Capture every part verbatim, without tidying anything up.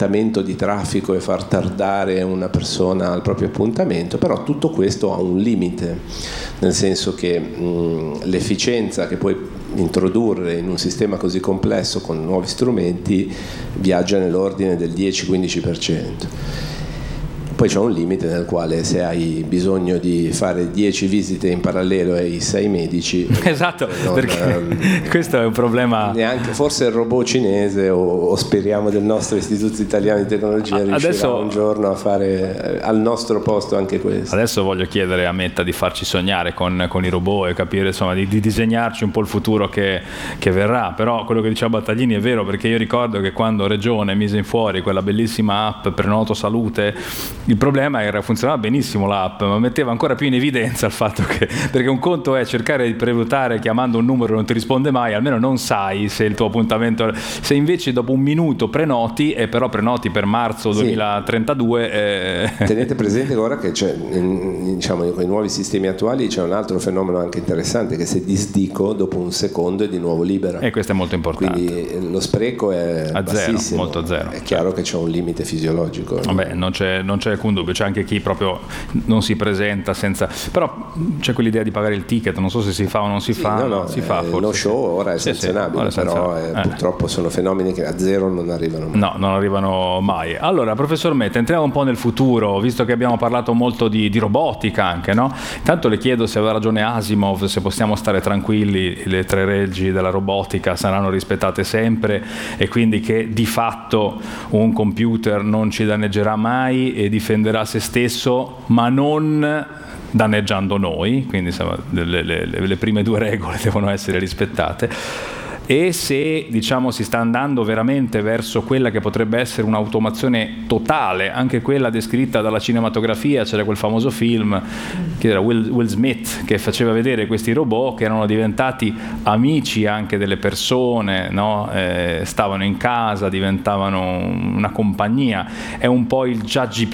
rallentamento di traffico e far tardare una persona al proprio appuntamento, però tutto questo ha un limite, nel senso che mh, l'efficienza che puoi introdurre in un sistema così complesso con nuovi strumenti viaggia nell'ordine del dieci-quindici per cento. Poi c'è un limite nel quale, se hai bisogno di fare dieci visite in parallelo ai sei medici, esatto, non, perché um, questo è un problema. Neanche forse il robot cinese o, o speriamo del nostro Istituto Italiano di Tecnologia riuscirà adesso, un giorno a fare al nostro posto anche questo. Adesso voglio chiedere a Meta di farci sognare con, con i robot e capire, insomma, di, di disegnarci un po' il futuro che, che verrà. Però quello che diceva Battaglini è vero, perché io ricordo che quando Regione mise in fuori quella bellissima app Prenoto Salute, il problema era che funzionava benissimo l'app, ma metteva ancora più in evidenza il fatto che, perché un conto è cercare di prenotare chiamando un numero e non ti risponde mai, almeno non sai se il tuo appuntamento, se invece dopo un minuto prenoti e però prenoti per marzo duemilatrentadue. Sì. Eh. Tenete presente ora che c'è, diciamo, con i nuovi sistemi attuali c'è un altro fenomeno anche interessante, che se disdico dopo un secondo è di nuovo libera. E questo è molto importante. Quindi lo spreco è a bassissimo. Zero, molto a zero. È chiaro che c'è un limite fisiologico. Vabbè, non c'è, non c'è alcun dubbio, c'è anche chi proprio non si presenta senza, però c'è quell'idea di pagare il ticket, non so se si fa o non si sì, fa. no, no, si eh, fa forse. Lo show ora è sì, sanzionabile, sì, ora è però eh, eh. purtroppo sono fenomeni che a zero non arrivano mai. No, non arrivano mai. Allora, professor Meta, entriamo un po' nel futuro, visto che abbiamo parlato molto di, di robotica anche, no? Intanto le chiedo se aveva ragione Asimov, se possiamo stare tranquilli, le tre leggi della robotica saranno rispettate sempre e quindi che di fatto un computer non ci danneggerà mai e difenderà se stesso, ma non danneggiando noi, quindi insomma, le, le, le prime due regole devono essere rispettate. E se, diciamo, si sta andando veramente verso quella che potrebbe essere un'automazione totale, anche quella descritta dalla cinematografia. C'era quel famoso film che era Will, Will Smith, che faceva vedere questi robot che erano diventati amici anche delle persone, no? Eh, stavano in casa, diventavano una compagnia. È un po' il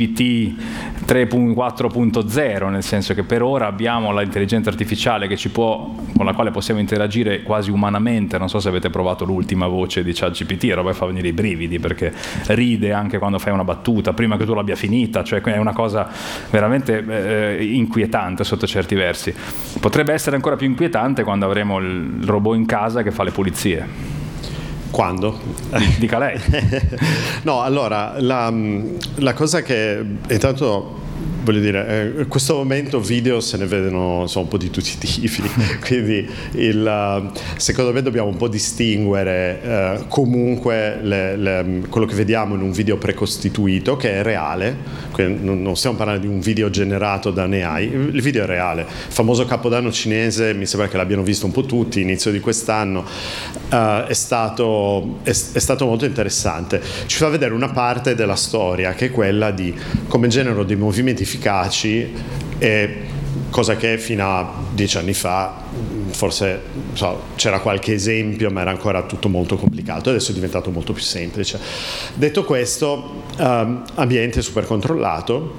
ChatGPT tre punto quattro punto zero, nel senso che per ora abbiamo l'intelligenza artificiale che ci può, con la quale possiamo interagire quasi umanamente. Non so se avete provato l'ultima voce di ChatGPT, la roba fa venire i brividi, perché ride anche quando fai una battuta prima che tu l'abbia finita, cioè è una cosa veramente eh, inquietante sotto certi versi. Potrebbe essere ancora più inquietante quando avremo il robot in casa che fa le pulizie. Quando? Dica lei. No, allora, la, la cosa che intanto voglio dire, in questo momento video se ne vedono, insomma, un po' di tutti i tipi, quindi il, secondo me dobbiamo un po' distinguere eh, comunque le, le, quello che vediamo in un video precostituito, che è reale, quindi non, non stiamo parlando di un video generato da A I, il video è reale. Il famoso Capodanno cinese, mi sembra che l'abbiano visto un po' tutti, inizio di quest'anno, eh, è, stato, è, è stato molto interessante. Ci fa vedere una parte della storia, che è quella di come generano dei movimenti efficaci, e cosa che fino a dieci anni fa forse so, c'era qualche esempio, ma era ancora tutto molto complicato. Adesso è diventato molto più semplice. Detto questo, um, ambiente super controllato,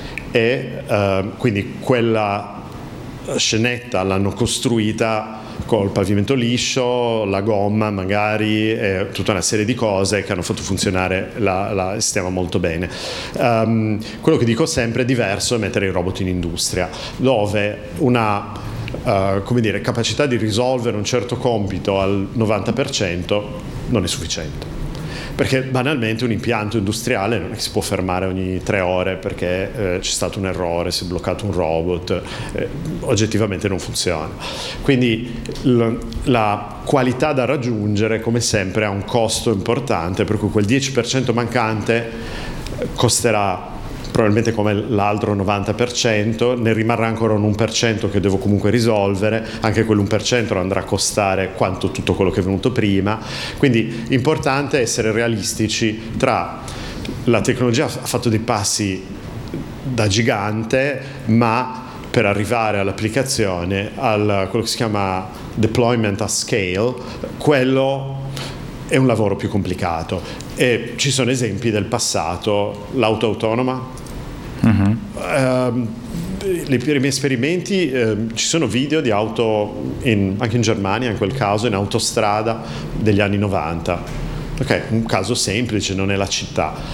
e uh, quindi quella scenetta l'hanno costruita col pavimento liscio, la gomma magari, e tutta una serie di cose che hanno fatto funzionare la, la, il sistema molto bene. Um, quello che dico sempre è diverso è mettere i robot in industria, dove una uh, come dire, capacità di risolvere un certo compito al novanta per cento non è sufficiente. Perché banalmente un impianto industriale non è che si può fermare ogni tre ore perché eh, c'è stato un errore, si è bloccato un robot, eh, oggettivamente non funziona. Quindi l- la qualità da raggiungere, come sempre, ha un costo importante, per cui quel dieci per cento mancante costerà probabilmente come l'altro novanta per cento, ne rimarrà ancora un uno per cento che devo comunque risolvere, anche quell'uno per cento andrà a costare quanto tutto quello che è venuto prima. Quindi importante essere realistici tra la tecnologia ha fatto dei passi da gigante, ma per arrivare all'applicazione, al quello che si chiama deployment a scale, quello è un lavoro più complicato, e ci sono esempi del passato. L'auto autonoma, uh-huh. uh, i primi esperimenti, uh, ci sono video di auto in, anche in Germania, in quel caso in autostrada degli anni novanta. Ok, un caso semplice, non è la città,